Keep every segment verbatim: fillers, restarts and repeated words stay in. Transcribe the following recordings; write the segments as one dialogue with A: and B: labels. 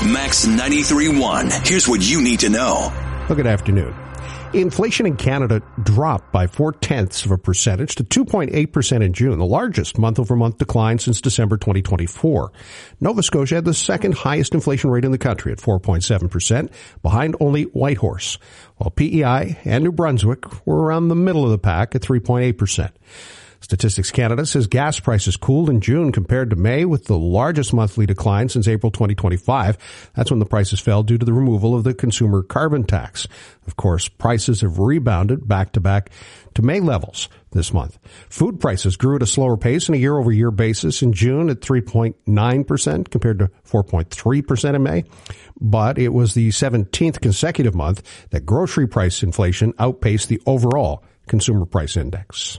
A: Max ninety-three point one. Here's what you need to know.
B: Well, good afternoon. Inflation in Canada dropped by four-tenths of a percentage to two point eight percent in June, the largest month-over-month decline since December twenty twenty-four. Nova Scotia had the second highest inflation rate in the country at four point seven percent, behind only Whitehorse, while P E I and New Brunswick were around the middle of the pack at three point eight percent. Statistics Canada says gas prices cooled in June compared to May, with the largest monthly decline since April twenty twenty-five. That's when the prices fell due to the removal of the consumer carbon tax. Of course, prices have rebounded back-to-back to May levels this month. Food prices grew at a slower pace on a year-over-year basis in June at three point nine percent compared to four point three percent in May. But it was the seventeenth consecutive month that grocery price inflation outpaced the overall consumer price index.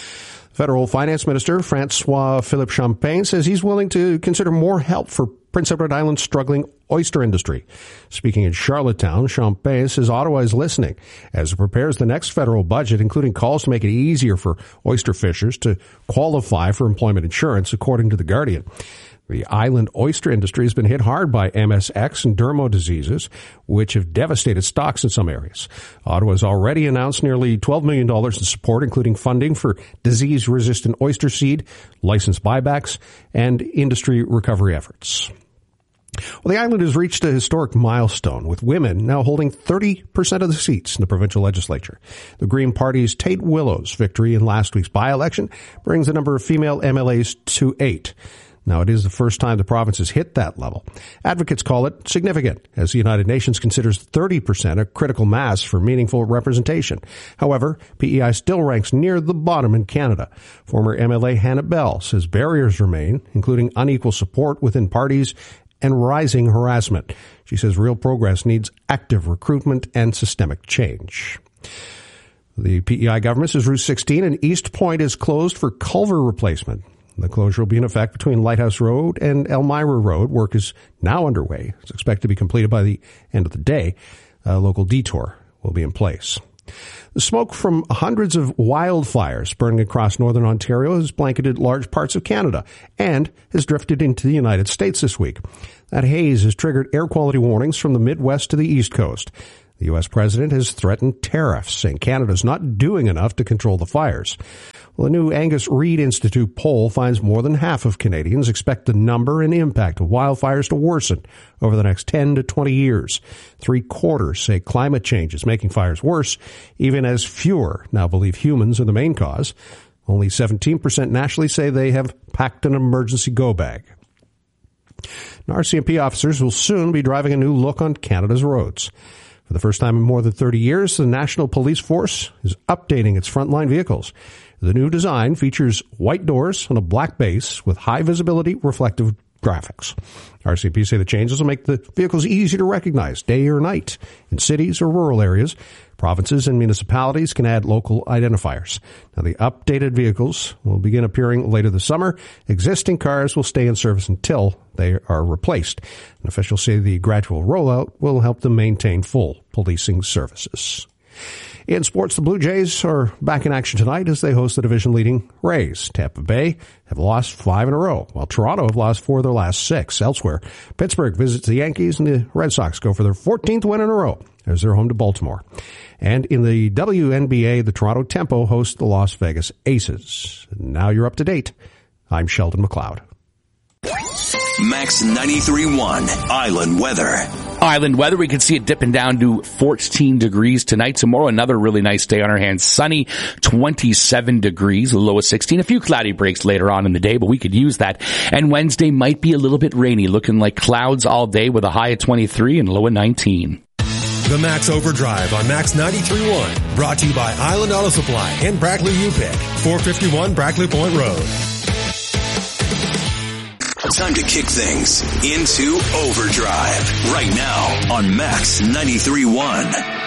B: Federal Finance Minister Francois Philippe Champagne says he's willing to consider more help for Prince Edward Island's struggling oyster industry. Speaking in Charlottetown, Champagne says Ottawa is listening as it prepares the next federal budget, including calls to make it easier for oyster fishers to qualify for employment insurance, according to The Guardian. The island oyster industry has been hit hard by M S X and dermo diseases, which have devastated stocks in some areas. Ottawa has already announced nearly twelve million dollars in support, including funding for disease-resistant oyster seed, license buybacks, and industry recovery efforts. Well, the island has reached a historic milestone, with women now holding thirty percent of the seats in the provincial legislature. The Green Party's Tate Willow's victory in last week's by-election brings the number of female M L As to eight. Now, it is the first time the province has hit that level. Advocates call it significant, as the United Nations considers thirty percent a critical mass for meaningful representation. However, P E I still ranks near the bottom in Canada. Former M L A Hannah Bell says barriers remain, including unequal support within parties and rising harassment. She says real progress needs active recruitment and systemic change. The P E I government says Route sixteen and East Point is closed for culvert replacement. The closure will be in effect between Lighthouse Road and Elmira Road. Work is now underway. It's expected to be completed by the end of the day. A local detour will be in place. The smoke from hundreds of wildfires burning across northern Ontario has blanketed large parts of Canada and has drifted into the United States this week. That haze has triggered air quality warnings from the Midwest to the East Coast. The U S president has threatened tariffs, saying Canada's not doing enough to control the fires. Well, the new Angus Reid Institute poll finds more than half of Canadians expect the number and impact of wildfires to worsen over the next ten to twenty years. Three quarters say climate change is making fires worse, even as fewer now believe humans are the main cause. Only seventeen percent nationally say they have packed an emergency go bag. Now, R C M P officers will soon be driving a new look on Canada's roads. For the first time in more than thirty years, the National Police Force is updating its frontline vehicles. The new design features white doors on a black base with high visibility reflective graphics. R C M P say the changes will make the vehicles easy to recognize day or night in cities or rural areas. Provinces and municipalities can add local identifiers. Now, the updated vehicles will begin appearing later this summer. Existing cars will stay in service until they are replaced. And officials say the gradual rollout will help them maintain full policing services. In sports, the Blue Jays are back in action tonight as they host the division-leading Rays. Tampa Bay have lost five in a row, while Toronto have lost four of their last six. Elsewhere, Pittsburgh visits the Yankees, and the Red Sox go for their fourteenth win in a row as they're home to Baltimore. And in the W N B A, the Toronto Tempo hosts the Las Vegas Aces. Now you're up to date. I'm Sheldon McLeod.
A: Max ninety-three point one Island Weather.
C: Island weather, we can see it dipping down to fourteen degrees tonight. Tomorrow, another really nice day on our hands. Sunny, twenty-seven degrees, a low of sixteen. A few cloudy breaks later on in the day, but we could use that. And Wednesday might be a little bit rainy, looking like clouds all day with a high of twenty-three and low of nineteen.
D: The Max Overdrive on Max ninety-three point one, brought to you by Island Auto Supply and Brackley U P I C, four fifty-one Brackley Point Road.
A: Time to kick things into overdrive right now on Max ninety-three point one.